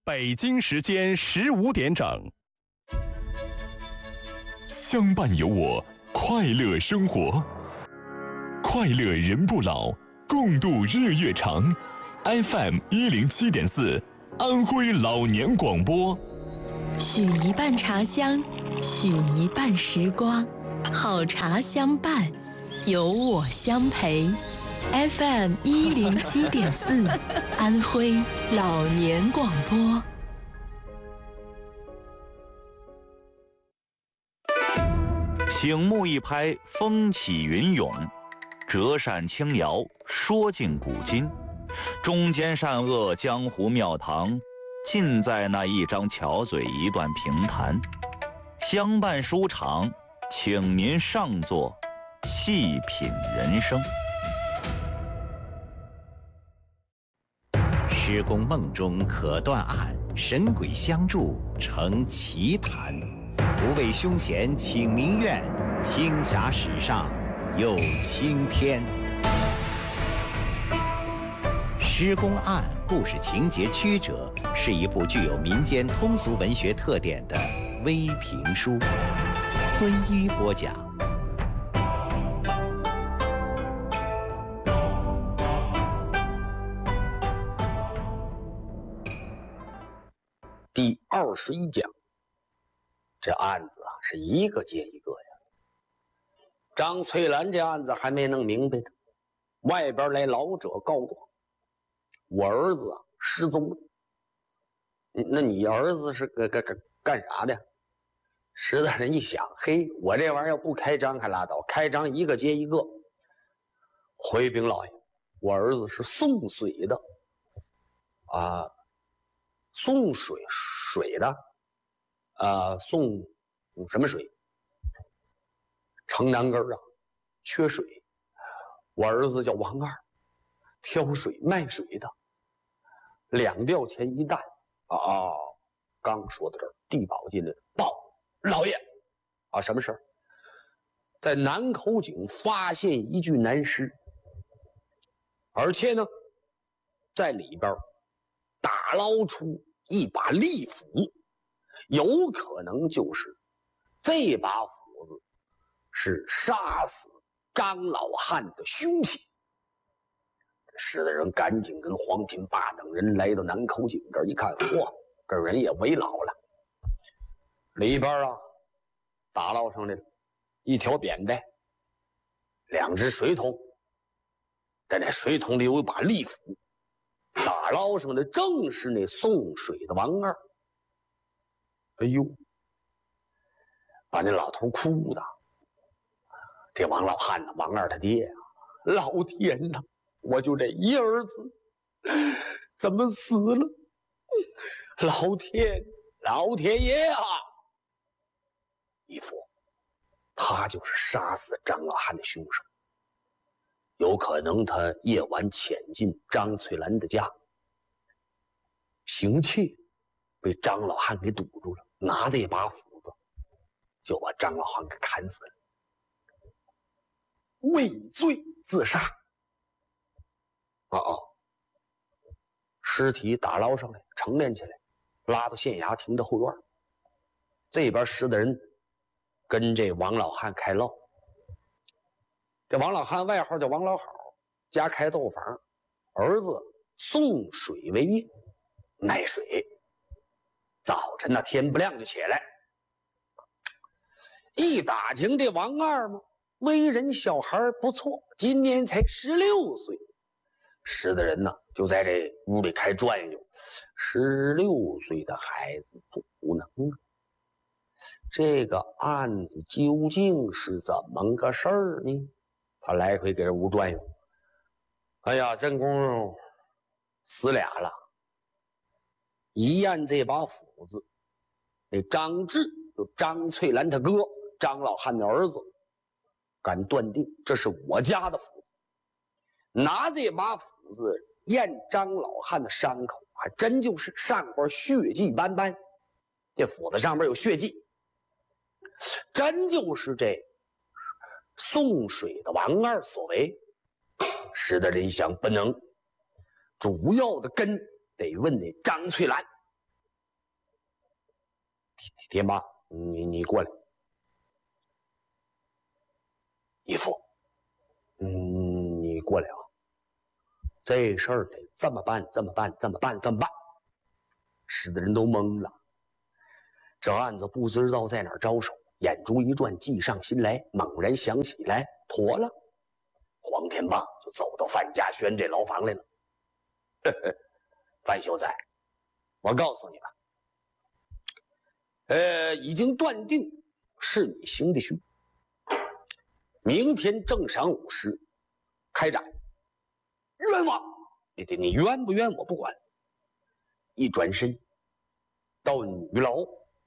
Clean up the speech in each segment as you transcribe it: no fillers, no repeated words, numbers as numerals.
北京时间15点整。 相伴有我，快乐生活，快乐人不老，共度日月长。FM 107.4，安徽老年广播。 许一半茶香，许一半时光，好茶相伴，有我相陪。FM 107.4，安徽老年广播。 醒目一拍，风起云涌；折扇轻摇，说尽古今。中间善恶，江湖庙堂，尽在那一张巧嘴，一段评弹。相伴书场，请您上座，细品人生。 施公梦中可断案，神鬼相助成奇谈。不畏凶险请民怨，青霞史上有青天。施公案故事情节曲折，是一部具有民间通俗文学特点的微评书。孙一播讲。 第21讲，这案子啊是一个接一个呀。张翠兰这案子还没弄明白呢，外边来老者告状，我儿子啊失踪了。那你儿子是干啥的？石大人一想，嘿，我这玩意儿要不开张还拉倒，开张一个接一个。回禀老爷，我儿子是送水的啊。送水的，送什么水？城南根啊，缺水。我儿子叫王二，挑水卖水的，2吊钱一担。刚说到这儿，地保进来了，报老爷啊，什么事儿？在南口井发现一具男尸，而且呢，在里边打捞出一把利斧，有可能就是这把斧子是杀死张老汉的凶器。石大人赶紧跟黄金霸等人来到南口井这儿一看，嚯，这人也围牢了。里边啊，打捞上来了一条扁担，2只水桶，在那水桶里有一把利斧。打捞上的正是那送水的王二。哎呦，把那老头哭的。这王老汉呢，王二他爹啊，老天哪，我就这一儿子怎么死了？老天爷啊！义父，他就是杀死张老汉的凶手。有可能他夜晚潜进张翠兰的家，行窃被张老汉给堵住了，拿这把斧子就把张老汉给砍死了，畏罪自杀。尸体打捞上来，盛殓起来，拉到县衙庭的后院。这边石大人跟这王老汉开唠。这王老汉外号叫王老好，家开豆坊，儿子送水为业，卖水。早晨天不亮就起来，一打听这王二嘛，为人小孩不错，今年才16岁。石大人呢就在这屋里开转悠，16岁的孩子不能啊。这个案子究竟是怎么个事儿呢？他来回给这屋转悠，哎呀，真功夫死俩了。一验这把斧子，那张志就张翠兰他哥张老汉的儿子，敢断定这是我家的斧子。拿这把斧子验张老汉的伤口，还真就是上边血迹斑斑，这斧子上边有血迹，真就是这送水的王二所为。石大人想，不能，主要的根得问那张翠兰。 天霸，你过来。义父，你过来啊！这事儿得这么办。使得人都懵了。这案子不知道在哪儿着手，眼珠一转，计上心来，猛然想起来，妥了。黄天霸就走到范家轩这牢房来了。范秀才，我告诉你吧，已经断定是你行的凶。明天正晌午时开斩，冤枉！你冤不冤我不管。一转身到女牢。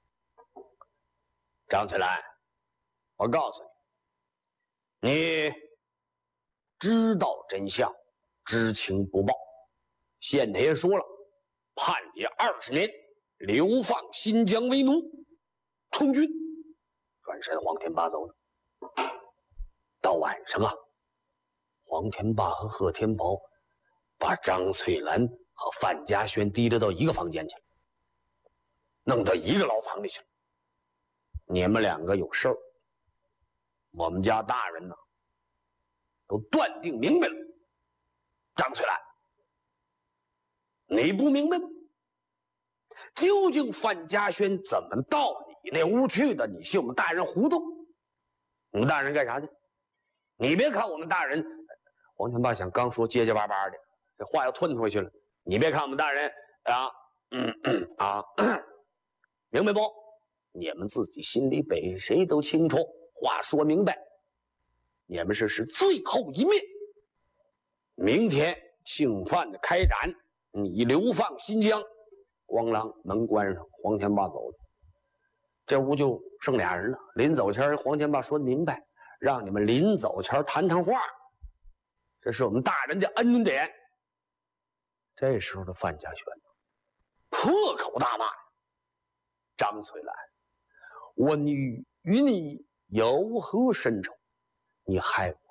张翠兰，我告诉你，你知道真相，知情不报。县太爷说了，判你20年，流放新疆为奴，从军。转身黄天霸走了。到晚上啊，黄天霸和贺天宝把张翠兰和范家轩提溜到一个房间去了，弄到一个牢房里去了。你们两个有事儿，我们家大人呢，都断定明白了。张翠兰，你不明白吗？究竟范家轩怎么到你那屋去的？你信我们大人糊涂？我们大人干啥去？你别看我们大人，黄天霸想刚说结结巴巴的，这话要吞回去了。你别看我们大人啊，明白不？你们自己心里比谁都清楚。话说明白，你们是最后一面。明天姓范的开斩，你流放新疆。咣啷，门关上，黄天霸走了。这屋就剩俩人了。临走前，黄天霸说的明白，让你们临走前谈谈话，这是我们大人的恩典。这时候的范家轩破口大骂：“张翠兰，我女与你有何深仇？你害我！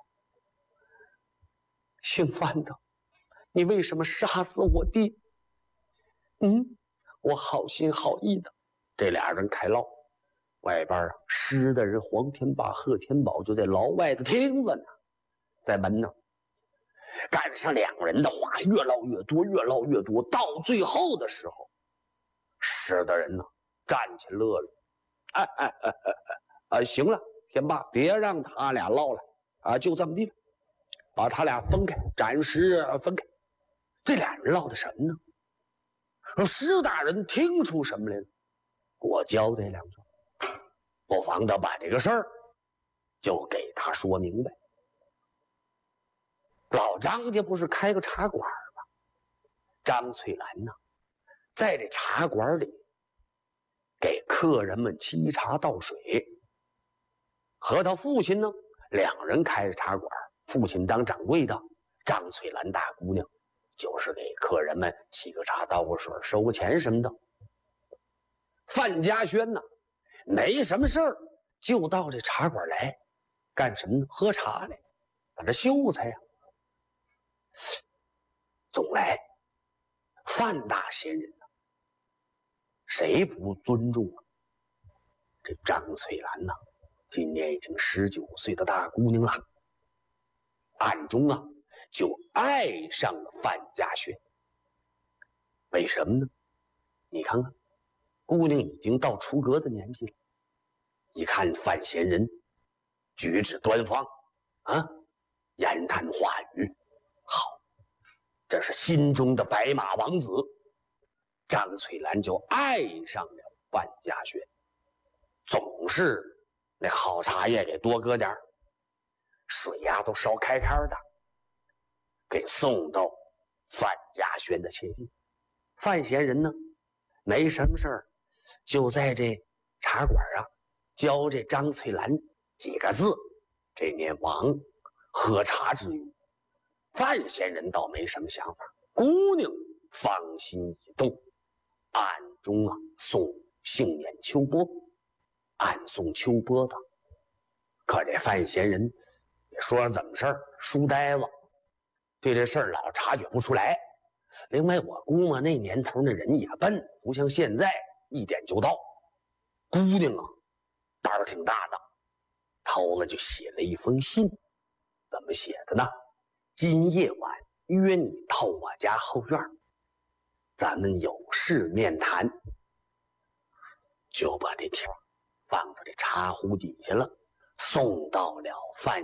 姓范的，你为什么杀死我爹？我好心好意的。”这俩人开唠，外边啊，湿的人黄天霸、贺天宝就在牢外头听着呢，在门那儿。赶上两人的话越唠越多，到最后的时候，湿的人呢站起乐了，行了，天霸，别让他俩唠了啊，就这么地了，把他俩分开，暂时分开。这俩人唠的什么呢？施大人听出什么来了？我交代两句，不妨的把这个事儿就给他说明白。老张家不是开个茶馆吗？张翠兰呢，在这茶馆里给客人们沏茶倒水。和他父亲呢，两人开着茶馆，父亲当掌柜的，张翠兰大姑娘就是给客人们沏个茶倒个水收个钱什么的。范家轩呢，没什么事儿，就到这茶馆来干什么呢？喝茶来，把这秀才呀，总来。范大仙人呢，谁不尊重啊？这张翠兰呢，今年已经19岁的大姑娘了，暗中啊就爱上了范家轩。为什么呢？你看看，姑娘已经到出阁的年纪了，一看范闲人举止端方啊，言谈话语好，这是心中的白马王子。张翠兰就爱上了范家轩，总是那好茶叶给多搁点儿，水呀都烧开开的，给送到范家轩的前地。范闲人呢，没什么事儿，就在这茶馆啊教这张翠兰几个字，这念王。喝茶之余，范闲人倒没什么想法，姑娘芳心已动，暗中啊送杏眼秋波，暗送秋波的。可这范闲人也说上怎么事儿，书呆子，对这事儿老察觉不出来。另外我估摸那年头那人也笨，不像现在一点就到。 姑娘啊，胆儿挺大的，头了就写了一封信，怎么写的呢？今夜晚约你到我家后院，咱们有事面谈。就把这条放到这茶壶底下了，送到了饭